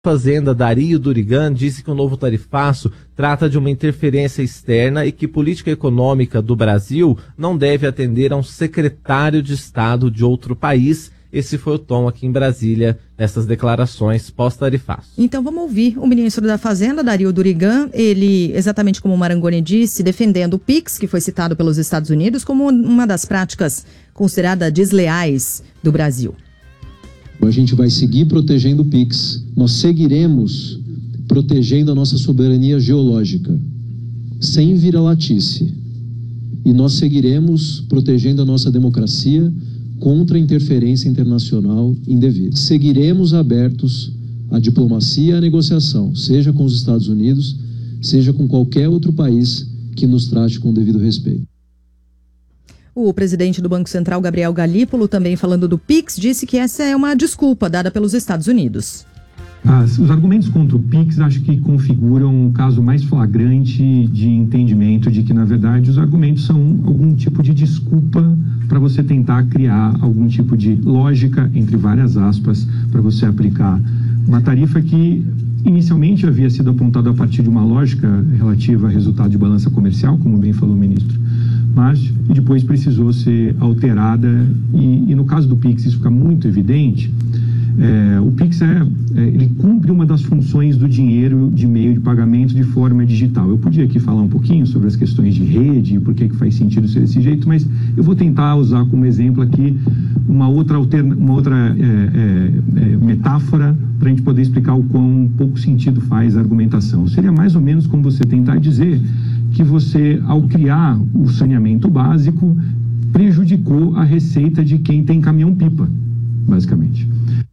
Fazenda Dario Durigan disse que o novo tarifaço trata de uma interferência externa e que política econômica do Brasil não deve atender a um secretário de Estado de outro país. Esse foi o tom aqui em Brasília nessas declarações pós-tarifaço. Então vamos ouvir o ministro da Fazenda, Dario Durigan, ele, exatamente como o Marangoni disse, defendendo o PIX, que foi citado pelos Estados Unidos como uma das práticas consideradas desleais do Brasil. A gente vai seguir protegendo o PIX. Nós seguiremos protegendo a nossa soberania geológica, sem vira-latice. E nós seguiremos protegendo a nossa democracia contra a interferência internacional indevida. Seguiremos abertos à diplomacia e à negociação, seja com os Estados Unidos, seja com qualquer outro país que nos trate com devido respeito. O presidente do Banco Central, Gabriel Galípolo, também falando do PIX, disse que essa é uma desculpa dada pelos Estados Unidos. Os argumentos contra o PIX acho que configuram um caso mais flagrante de entendimento de que, na verdade, os argumentos são algum tipo de desculpa para você tentar criar algum tipo de lógica, entre várias aspas, para você aplicar uma tarifa que inicialmente havia sido apontada a partir de uma lógica relativa a resultado de balança comercial, como bem falou o ministro, mas depois precisou ser alterada e no caso do PIX isso fica muito evidente. O PIX ele cumpre uma das funções do dinheiro de meio de pagamento de forma digital. Eu podia aqui falar um pouquinho sobre as questões de rede, por que faz sentido ser desse jeito, mas eu vou tentar usar como exemplo aqui uma outra metáfora para a gente poder explicar o quão pouco sentido faz a argumentação. Seria mais ou menos como você tentar dizer que você, ao criar o saneamento básico, prejudicou a receita de quem tem caminhão-pipa, basicamente.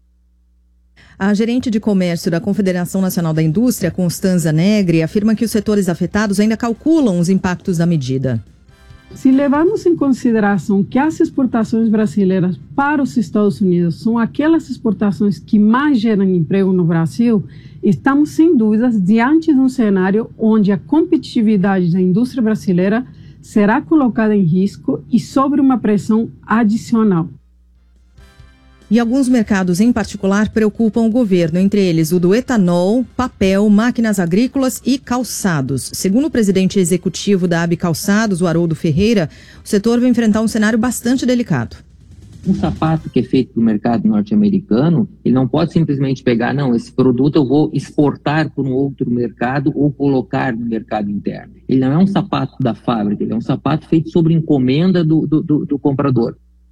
A gerente de comércio da Confederação Nacional da Indústria, Constanza Negri, afirma que os setores afetados ainda calculam os impactos da medida. Se levarmos em consideração que as exportações brasileiras para os Estados Unidos são aquelas exportações que mais geram emprego no Brasil, estamos sem dúvidas diante de um cenário onde a competitividade da indústria brasileira será colocada em risco e sob uma pressão adicional. E alguns mercados em particular preocupam o governo, entre eles o do etanol, papel, máquinas agrícolas e calçados. Segundo o presidente executivo da AB Calçados, o Haroldo Ferreira, o setor vai enfrentar um cenário bastante delicado. Um sapato que é feito para o mercado norte-americano, ele não pode simplesmente pegar, não, esse produto eu vou exportar para um outro mercado ou colocar no mercado interno. Ele não é um sapato da fábrica, ele é um sapato feito sobre encomenda do comprador.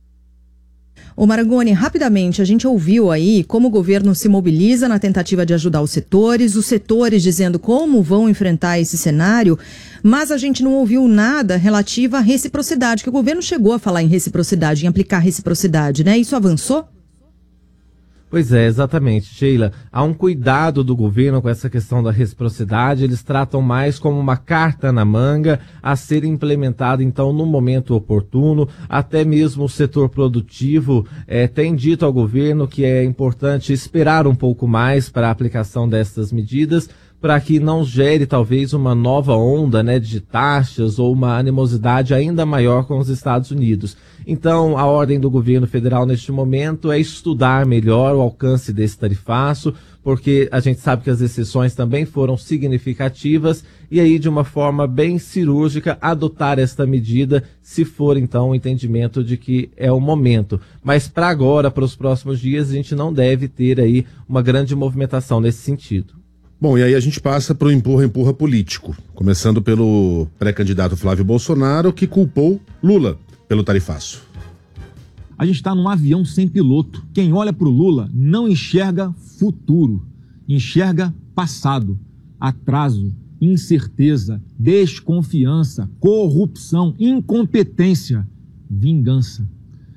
Ô Marangoni, rapidamente, a gente ouviu aí como o governo se mobiliza na tentativa de ajudar os setores dizendo como vão enfrentar esse cenário, mas a gente não ouviu nada relativo à reciprocidade, que o governo chegou a falar em reciprocidade, em aplicar reciprocidade, né? Isso avançou? Pois é, exatamente, Sheila. Há um cuidado do governo com essa questão da reciprocidade, eles tratam mais como uma carta na manga a ser implementada, então, no momento oportuno. Até mesmo o setor produtivo tem dito ao governo que é importante esperar um pouco mais para a aplicação dessas medidas, para que não gere talvez uma nova onda, né, de taxas ou uma animosidade ainda maior com os Estados Unidos. Então, a ordem do governo federal neste momento é estudar melhor o alcance desse tarifaço, porque a gente sabe que as exceções também foram significativas, e aí de uma forma bem cirúrgica adotar esta medida, se for então o entendimento de que é o momento. Mas para agora, para os próximos dias, a gente não deve ter aí uma grande movimentação nesse sentido. Bom, e aí a gente passa para o empurra-empurra político, começando pelo pré-candidato Flávio Bolsonaro, que culpou Lula pelo tarifaço. A gente está num avião sem piloto. Quem olha para o Lula não enxerga futuro, enxerga passado, atraso, incerteza, desconfiança, corrupção, incompetência, vingança.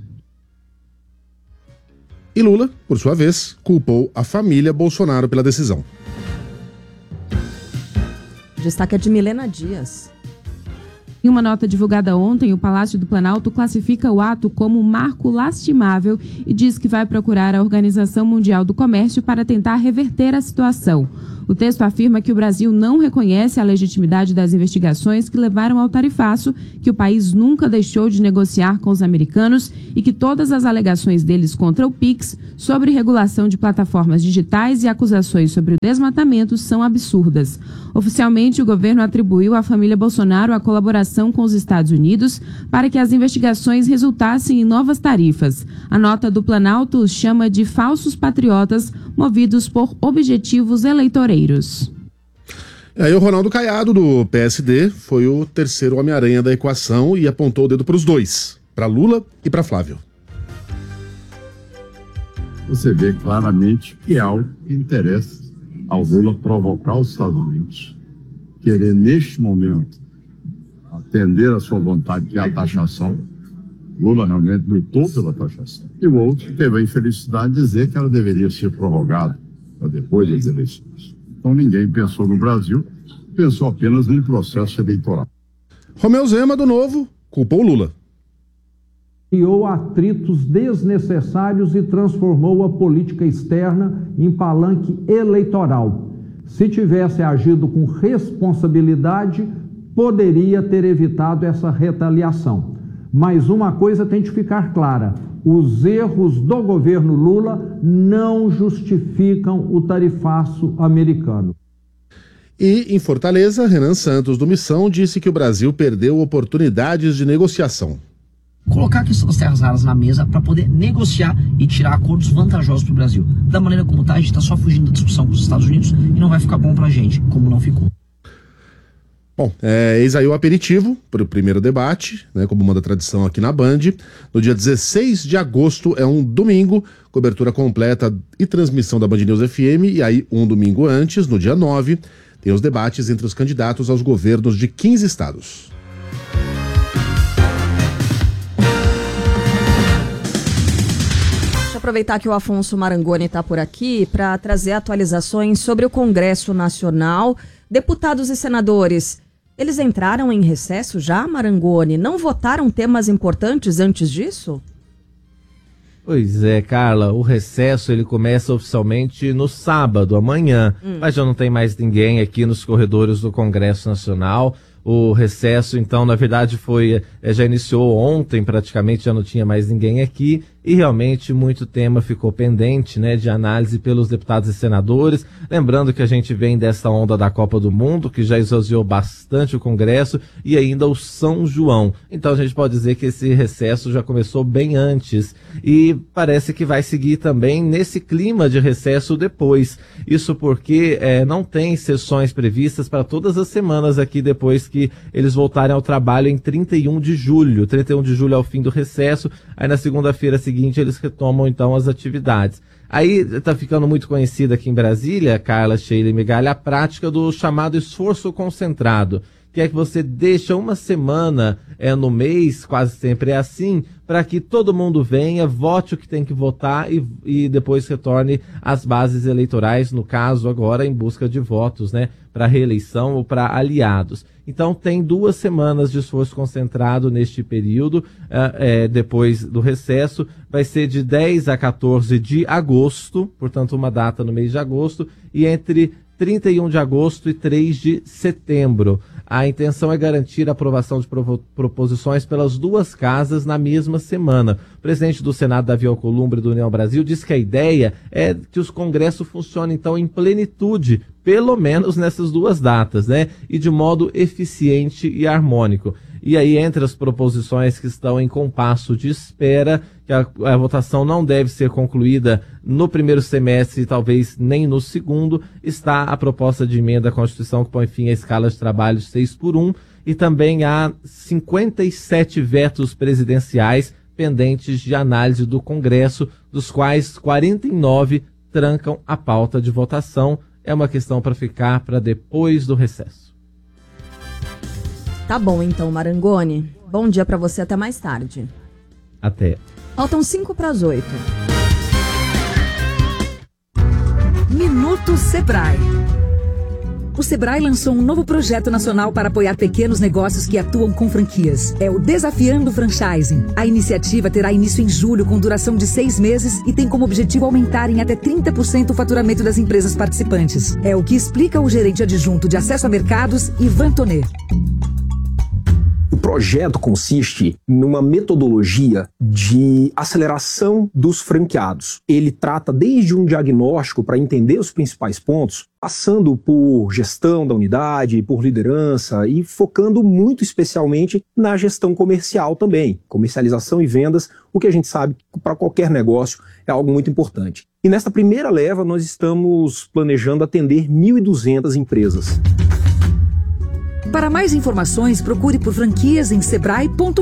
E Lula, por sua vez, culpou a família Bolsonaro pela decisão. Destaque é de Milena Dias. Em uma nota divulgada ontem, o Palácio do Planalto classifica o ato como um marco lastimável e diz que vai procurar a Organização Mundial do Comércio para tentar reverter a situação. O texto afirma que o Brasil não reconhece a legitimidade das investigações que levaram ao tarifaço, que o país nunca deixou de negociar com os americanos e que todas as alegações deles contra o PIX sobre regulação de plataformas digitais e acusações sobre o desmatamento são absurdas. Oficialmente, o governo atribuiu à família Bolsonaro a colaboração com os Estados Unidos para que as investigações resultassem em novas tarifas. A nota do Planalto os chama de falsos patriotas movidos por objetivos eleitoreiros. E aí o Ronaldo Caiado, do PSD, foi o terceiro Homem-Aranha da equação e apontou o dedo para os dois, para Lula e para Flávio. Você vê claramente que há o interesse ao Lula provocar os Estados Unidos, querer neste momento atender a sua vontade que é a taxação. Lula realmente lutou pela taxação. E o outro teve a infelicidade de dizer que ela deveria ser prorrogada para depois das eleições. Então ninguém pensou no Brasil, pensou apenas no processo eleitoral. Romeu Zema, do Novo, culpou Lula. Criou atritos desnecessários e transformou a política externa em palanque eleitoral. Se tivesse agido com responsabilidade, poderia ter evitado essa retaliação. Mas uma coisa tem de ficar clara: os erros do governo Lula não justificam o tarifaço americano. E, em Fortaleza, Renan Santos, do Missão, disse que o Brasil perdeu oportunidades de negociação. Colocar a questão das terras raras na mesa para poder negociar e tirar acordos vantajosos para o Brasil. Da maneira como está, a gente está só fugindo da discussão com os Estados Unidos e não vai ficar bom para a gente, como não ficou. Bom, eis aí o aperitivo para o primeiro debate, né, como manda a tradição aqui na Band. No dia 16 de agosto, é um domingo, cobertura completa e transmissão da Band News FM. E aí, um domingo antes, no dia 9, tem os debates entre os candidatos aos governos de 15 estados. Deixa eu aproveitar que o Afonso Marangoni está por aqui para trazer atualizações sobre o Congresso Nacional. Deputados e senadores, eles entraram em recesso já, Marangoni? Não votaram temas importantes antes disso? Pois é, Carla, o recesso ele começa oficialmente no sábado, amanhã, mas já não tem mais ninguém aqui nos corredores do Congresso Nacional. O recesso, então, na verdade, já iniciou ontem, praticamente já não tinha mais ninguém aqui, e realmente muito tema ficou pendente, né, de análise pelos deputados e senadores. Lembrando que a gente vem dessa onda da Copa do Mundo, que já esvaziou bastante o Congresso, e ainda o São João. Então a gente pode dizer que esse recesso já começou bem antes, e parece que vai seguir também nesse clima de recesso depois. Isso porque não tem sessões previstas para todas as semanas aqui depois que eles voltarem ao trabalho em 31 de julho. 31 de julho é o fim do recesso, aí na segunda-feira seguinte eles retomam então as atividades. Aí está ficando muito conhecida aqui em Brasília, Carla, Sheila e Migalha, a prática do chamado esforço concentrado, que é que você deixa uma semana no mês, quase sempre é assim, para que todo mundo venha, vote o que tem que votar e depois retorne às bases eleitorais, no caso agora em busca de votos, né, para reeleição ou para aliados. Então tem 2 semanas de esforço concentrado neste período, depois do recesso, vai ser de 10 a 14 de agosto, portanto uma data no mês de agosto, e entre 31 de agosto e 3 de setembro. A intenção é garantir a aprovação de proposições pelas 2 casas na mesma semana. O presidente do Senado, Davi Alcolumbre, do União Brasil, disse que a ideia é que os congressos funcionem, então, em plenitude, pelo menos nessas 2 datas, né? E de modo eficiente e harmônico. E aí, entre as proposições que estão em compasso de espera, que a votação não deve ser concluída no primeiro semestre e talvez nem no segundo, está a proposta de emenda à Constituição que põe fim à escala de trabalho 6x1 e também há 57 vetos presidenciais pendentes de análise do Congresso, dos quais 49 trancam a pauta de votação. É uma questão para ficar para depois do recesso. Tá bom, então, Marangoni. Bom dia para você, até mais tarde. Até. Faltam 7:55. Minuto Sebrae. O Sebrae lançou um novo projeto nacional para apoiar pequenos negócios que atuam com franquias. É o Desafiando Franchising. A iniciativa terá início em julho, com duração de 6 meses e tem como objetivo aumentar em até 30% o faturamento das empresas participantes. É o que explica o gerente adjunto de acesso a mercados, Ivan Tonê. O projeto consiste numa metodologia de aceleração dos franqueados. Ele trata desde um diagnóstico para entender os principais pontos, passando por gestão da unidade, por liderança e focando muito especialmente na gestão comercial também. Comercialização e vendas, o que a gente sabe para qualquer negócio é algo muito importante. E nesta primeira leva nós estamos planejando atender 1.200 empresas. Para mais informações, procure por franquias em sebrae.com.br.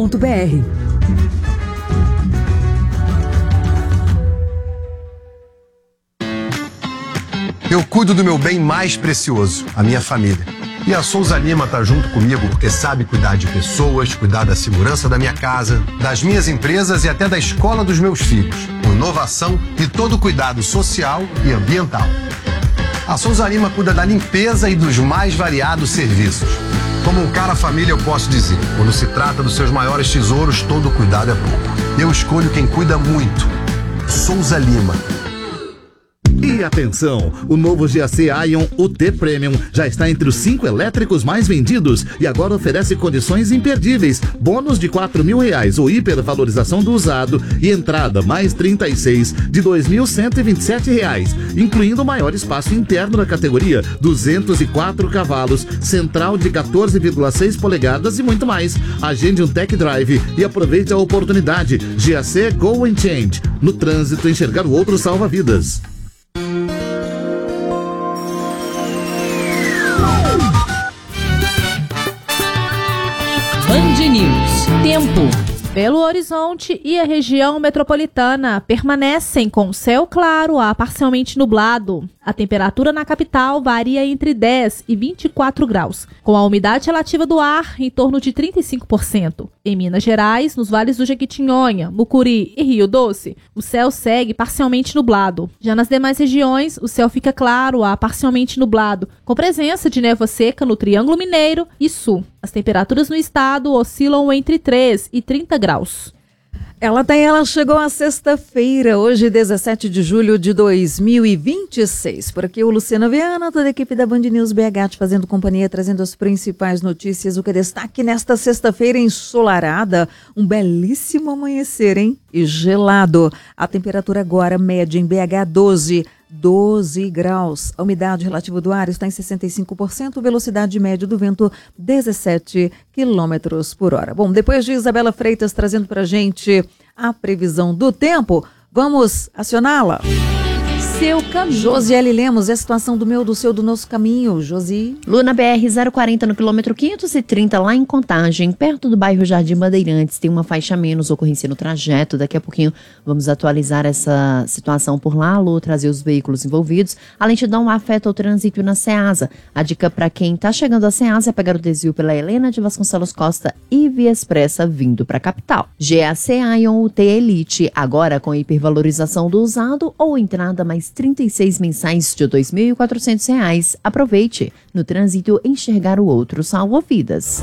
Eu cuido do meu bem mais precioso, a minha família. E a Souza Lima está junto comigo porque sabe cuidar de pessoas, cuidar da segurança da minha casa, das minhas empresas e até da escola dos meus filhos, com inovação e todo o cuidado social e ambiental. A Souza Lima cuida da limpeza e dos mais variados serviços. Como um cara família, eu posso dizer, quando se trata dos seus maiores tesouros, todo cuidado é pouco. Eu escolho quem cuida muito. Souza Lima. E atenção, o novo GAC Aion UT Premium já está entre os 5 elétricos mais vendidos e agora oferece condições imperdíveis, bônus de R$4.000 ou hipervalorização do usado e entrada mais 36 de R$2.127, incluindo maior espaço interno na categoria, 204 cavalos, central de 14,6 polegadas e muito mais. Agende um tech drive e aproveite a oportunidade. GAC Go and Change. No trânsito, enxergar o outro salva vidas. Band News. Tempo. Belo Horizonte e a região metropolitana permanecem com céu claro a parcialmente nublado. A temperatura na capital varia entre 10 e 24 graus, com a umidade relativa do ar em torno de 35%. Em Minas Gerais, nos vales do Jequitinhonha, Mucuri e Rio Doce, o céu segue parcialmente nublado. Já nas demais regiões, o céu fica claro a parcialmente nublado, com presença de névoa seca no Triângulo Mineiro e Sul. As temperaturas no estado oscilam entre 3 e 30 graus. Ela chegou à sexta-feira, hoje 17 de julho de 2026. Por aqui o Luciano Viana, toda a equipe da Band News BH te fazendo companhia, trazendo as principais notícias. O que destaque nesta sexta-feira ensolarada, um belíssimo amanhecer, hein? E gelado. A temperatura agora média em BH 12 graus. A umidade relativa do ar está em 65%, velocidade média do vento 17 quilômetros por hora. Bom, depois de Isabela Freitas trazendo pra gente a previsão do tempo, vamos acioná-la. Seu caminho. Josiele Lemos, é a situação do meu, do seu, do nosso caminho. Josi. Luna BR 040 no quilômetro 530, lá em Contagem, perto do bairro Jardim Bandeirantes, tem uma faixa menos, ocorrência no trajeto. Daqui a pouquinho vamos atualizar essa situação por lá, alô, trazer os veículos envolvidos. A lentidão afeta o trânsito na Ceasa. A dica para quem está chegando à Ceasa é pegar o desvio pela Helena de Vasconcelos Costa e Via Expressa vindo para a capital. GAC Aion UT Elite, agora com hipervalorização do usado ou entrada mais 36 mensais de R$ 2.400. Aproveite. No trânsito, enxergar o outro salva vidas.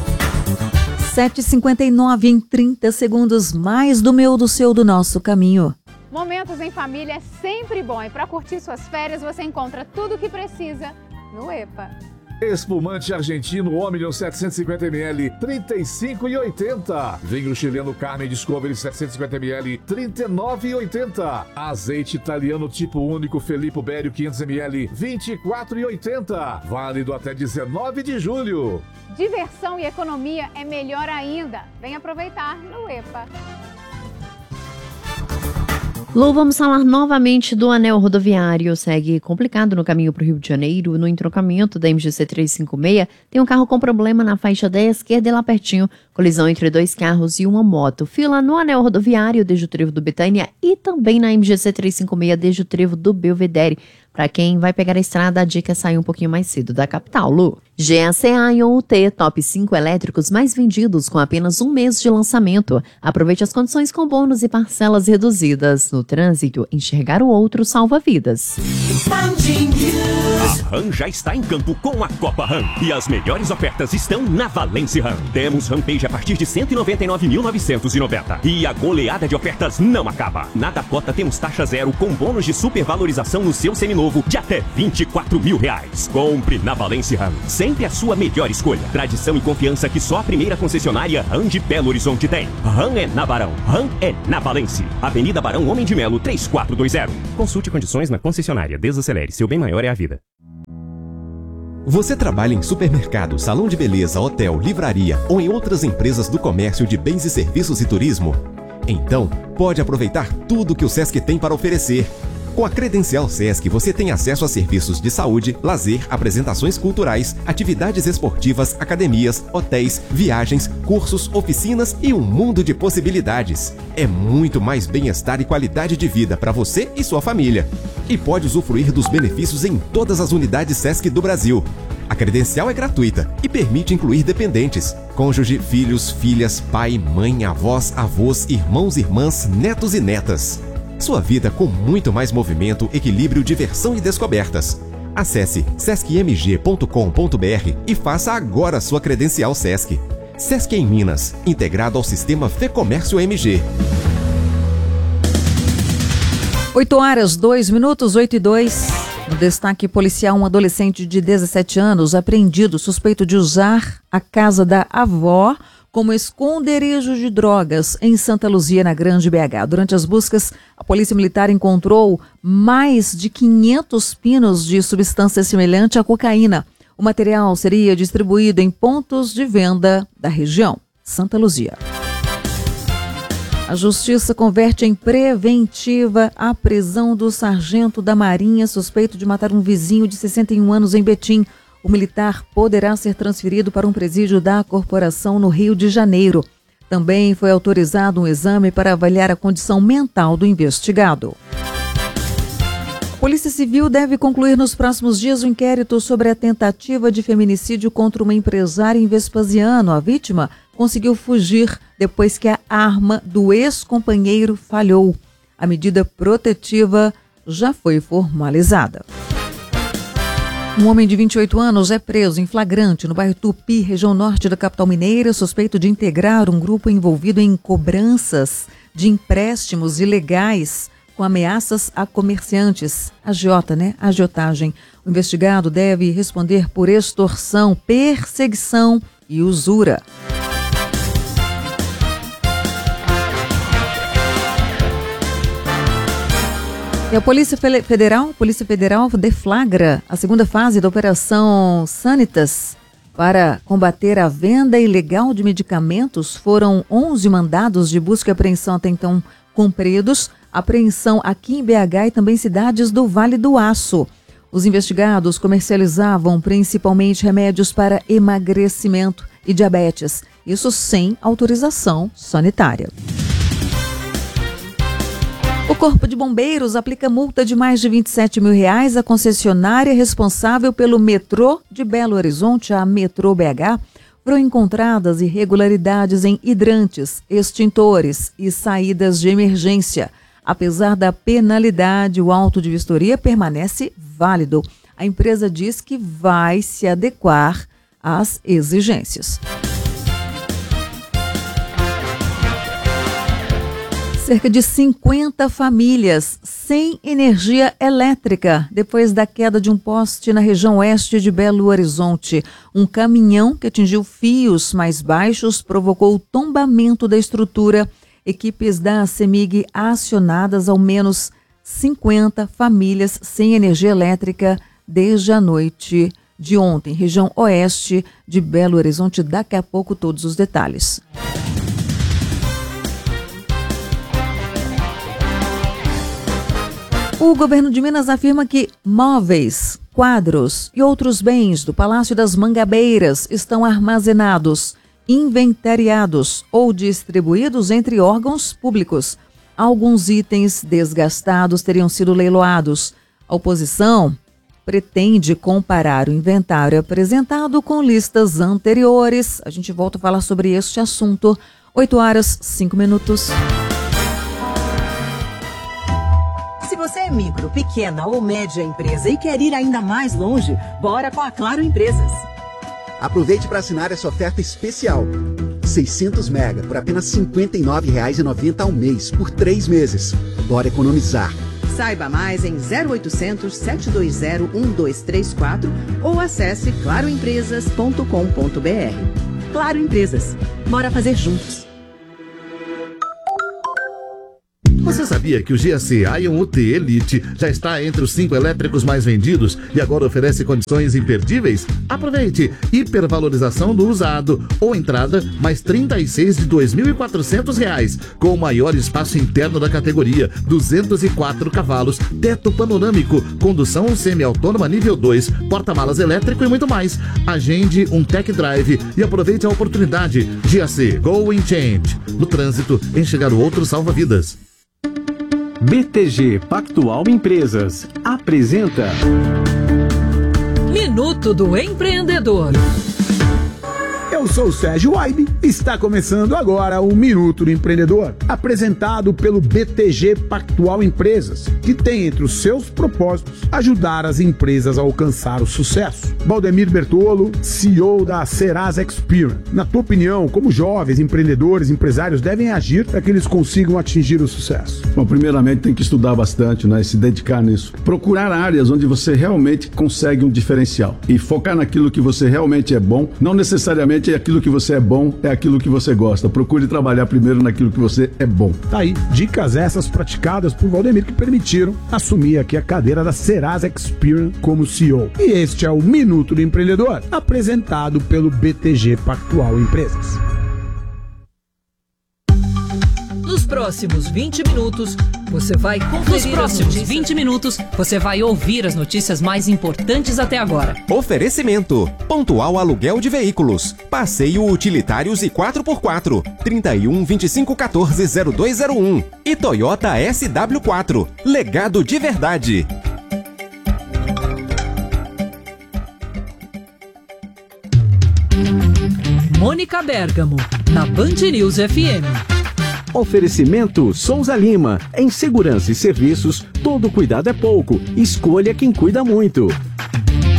7h59 em 30 segundos, mais do meu, do seu, do nosso caminho. Momentos em família é sempre bom e para curtir suas férias você encontra tudo o que precisa no EPA. Espumante argentino Omnium 750ml, R$ 35,80. Vinho chileno Carmen Discovery 750ml, R$ 39,80. Azeite italiano tipo único Filippo Berio 500ml, R$ 24,80. Válido até 19 de julho. Diversão e economia é melhor ainda. Vem aproveitar no EPA. Lu, vamos falar novamente do anel rodoviário. Segue complicado no caminho para o Rio de Janeiro. No entroncamento da MGC 356, tem um carro com problema na faixa da esquerda e lá pertinho. Colisão entre 2 carros e uma moto. Fila no anel rodoviário desde o trevo do Betânia e também na MGC 356 desde o trevo do Belvedere. Para quem vai pegar a estrada, a dica é sair um pouquinho mais cedo da capital, Lu. GAC Aion UT, top 5 elétricos mais vendidos com apenas um mês de lançamento. Aproveite as condições com bônus e parcelas reduzidas. No trânsito, enxergar o outro salva vidas. RAM já está em campo com a Copa RAM. E as melhores ofertas estão na Valence RAM. Temos Rampage a partir de R$ 199.990. E a goleada de ofertas não acaba. Na Dakota temos taxa zero com bônus de supervalorização no seu seminovo de até R$24 mil. Compre na Valence RAM. Sempre a sua melhor escolha. Tradição e confiança que só a primeira concessionária RAM de Belo Horizonte tem. RAM é na Barão. RAM é na Valence. Avenida Barão Homem de Melo 3420. Consulte condições na concessionária. Desacelere. Seu bem maior é a vida. Você trabalha em supermercado, salão de beleza, hotel, livraria ou em outras empresas do comércio de bens e serviços e turismo? Então, pode aproveitar tudo que o Sesc tem para oferecer. Com a credencial Sesc, você tem acesso a serviços de saúde, lazer, apresentações culturais, atividades esportivas, academias, hotéis, viagens, cursos, oficinas e um mundo de possibilidades. É muito mais bem-estar e qualidade de vida para você e sua família. E pode usufruir dos benefícios em todas as unidades Sesc do Brasil. A credencial é gratuita e permite incluir dependentes, cônjuge, filhos, filhas, pai, mãe, avós, avós, irmãos, irmãs, netos e netas. Sua vida com muito mais movimento, equilíbrio, diversão e descobertas. Acesse sescmg.com.br e faça agora sua credencial Sesc. Sesc em Minas, integrado ao sistema Fecomércio MG. 8h02, 8h02. No destaque policial, um adolescente de 17 anos apreendido suspeito de usar a casa da avó como esconderijo de drogas em Santa Luzia, na Grande BH. Durante as buscas, a Polícia Militar encontrou mais de 500 pinos de substância semelhante à cocaína. O material seria distribuído em pontos de venda da região. Santa Luzia. A Justiça converte em preventiva a prisão do sargento da Marinha suspeito de matar um vizinho de 61 anos em Betim. O militar poderá ser transferido para um presídio da corporação no Rio de Janeiro. Também foi autorizado um exame para avaliar a condição mental do investigado. A Polícia Civil deve concluir nos próximos dias o inquérito sobre a tentativa de feminicídio contra uma empresária em Vespasiano. A vítima conseguiu fugir depois que a arma do ex-companheiro falhou. A medida protetiva já foi formalizada. Um homem de 28 anos é preso em flagrante no bairro Tupi, região norte da capital mineira, suspeito de integrar um grupo envolvido em cobranças de empréstimos ilegais com ameaças a comerciantes. Agiotagem. O investigado deve responder por extorsão, perseguição e usura. E a Polícia Federal deflagra a segunda fase da Operação Sanitas para combater a venda ilegal de medicamentos. Foram 11 mandados de busca e apreensão até então cumpridos. Apreensão aqui em BH e também cidades do Vale do Aço. Os investigados comercializavam principalmente remédios para emagrecimento e diabetes. Isso sem autorização sanitária. O Corpo de Bombeiros aplica multa de mais de R$27 mil à concessionária responsável pelo metrô de Belo Horizonte, a Metrô BH. Foram encontradas irregularidades em hidrantes, extintores e saídas de emergência. Apesar da penalidade, o auto de vistoria permanece válido. A empresa diz que vai se adequar às exigências. Cerca de 50 famílias sem energia elétrica depois da queda de um poste na região oeste de Belo Horizonte. Um caminhão que atingiu fios mais baixos provocou o tombamento da estrutura. Equipes da CEMIG acionadas, ao menos 50 famílias sem energia elétrica desde a noite de ontem. Região oeste de Belo Horizonte. Daqui a pouco todos os detalhes. O governo de Minas afirma que móveis, quadros e outros bens do Palácio das Mangabeiras estão armazenados, inventariados ou distribuídos entre órgãos públicos. Alguns itens desgastados teriam sido leiloados. A oposição pretende comparar o inventário apresentado com listas anteriores. A gente volta a falar sobre este assunto. 8h05. Se você é micro, pequena ou média empresa e quer ir ainda mais longe, bora com a Claro Empresas. Aproveite para assinar essa oferta especial. 600 mega por apenas R$ 59,90 ao mês, por 3 meses. Bora economizar. Saiba mais em 0800 720 1234 ou acesse claroempresas.com.br. Claro Empresas. Bora fazer juntos. Você sabia que o GAC Ion UT Elite já está entre os 5 elétricos mais vendidos e agora oferece condições imperdíveis? Aproveite! Hipervalorização do usado ou entrada mais 36 de R$ 2.400, com o maior espaço interno da categoria, 204 cavalos, teto panorâmico, condução semi-autônoma nível 2, porta-malas elétrico e muito mais. Agende um tech drive e aproveite a oportunidade. GAC Go and Change. No trânsito, enxergar o outro salva vidas. BTG Pactual Empresas apresenta Minuto do Empreendedor. Eu sou o Sérgio Waibe e está começando agora o Minuto do Empreendedor, apresentado pelo BTG Pactual Empresas, que tem entre os seus propósitos ajudar as empresas a alcançar o sucesso. Valdemir Bertolo, CEO da Serasa Experian. Na tua opinião, como jovens empreendedores, empresários devem agir para que eles consigam atingir o sucesso? Bom, primeiramente tem que estudar bastante, né, e se dedicar nisso. Procurar áreas onde você realmente consegue um diferencial e focar naquilo que você realmente é bom, não necessariamente aquilo que você é bom é aquilo que você gosta. Procure trabalhar primeiro naquilo que você é bom. Tá aí, dicas essas praticadas por Valdemir que permitiram assumir aqui a cadeira da Serasa Experian como CEO. E este é o Minuto do Empreendedor, apresentado pelo BTG Pactual Empresas. Nos próximos 20 minutos, você vai conferir você vai ouvir as notícias mais importantes até agora. Oferecimento: Pontual Aluguel de Veículos, Passeio Utilitários e 4x4, 31 25 14 0201 e Toyota SW4, legado de verdade. Mônica Bergamo, na Band News FM. Oferecimento Souza Lima. Em segurança e serviços, todo cuidado é pouco. Escolha quem cuida muito.